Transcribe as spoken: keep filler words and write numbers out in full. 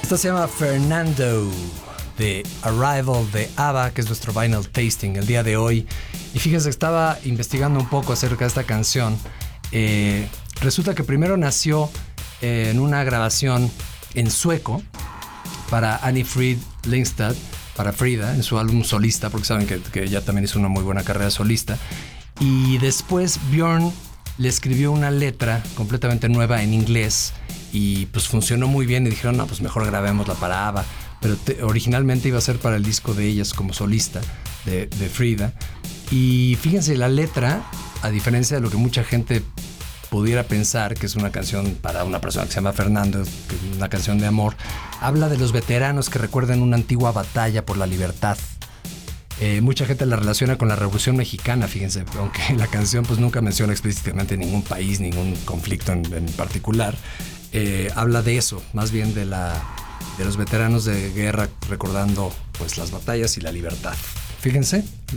Esta se llama Fernando, de Arrival de ABBA, que es nuestro vinyl tasting el día de hoy. Y fíjense, estaba investigando un poco acerca de esta canción. Eh, resulta que primero nació eh, en una grabación en sueco para Annie Fried Lindstad, para Frida, en su álbum solista, porque saben que, que ella también hizo una muy buena carrera solista. Y después Björn le escribió una letra completamente nueva en inglés y pues funcionó muy bien y dijeron, no, pues mejor grabémosla para ABBA. Pero te, originalmente iba a ser para el disco de ellas como solista, de, de Frida. Y fíjense, la letra, a diferencia de lo que mucha gente pudiera pensar, que es una canción para una persona que se llama Fernando, que es una canción de amor, habla de los veteranos que recuerdan una antigua batalla por la libertad. Eh, mucha gente la relaciona con la Revolución Mexicana, fíjense, aunque la canción pues nunca menciona explícitamente ningún país, ningún conflicto en, en particular. Eh, habla de eso, más bien de la de los veteranos de guerra recordando pues las batallas y la libertad. Fíjense.